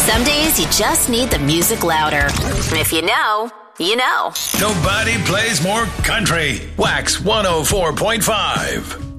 Some days you just need the music louder. If you know, you know. Nobody plays more country. Wax 104.5.